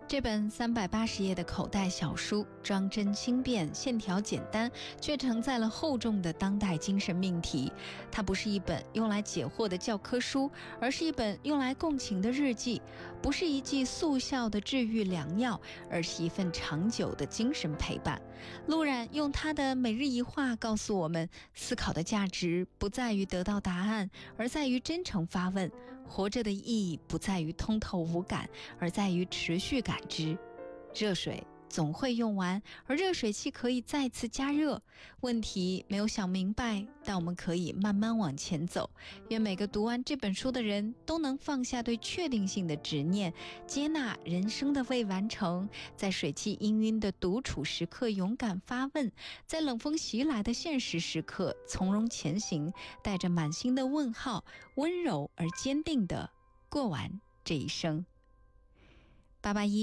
这本380页的口袋小书，装帧轻便，线条简单，却承载了厚重的当代精神命题。它不是一本用来解惑的教科书，而是一本用来共情的日记；不是一剂速效的治愈良药，而是一份长久的精神陪伴。陆冉用他的每日一话告诉我们，思考的价值不在于得到答案，而在于真诚发问；活着的意义不在于通透无感，而在于持续感知。热水总会用完，而热水器可以再次加热。问题没有想明白，但我们可以慢慢往前走。愿每个读完这本书的人都能放下对确定性的执念，接纳人生的未完成，在水汽氤氲的独处时刻勇敢发问，在冷风袭来的现实时刻从容前行，带着满心的问号，温柔而坚定地过完这一生。881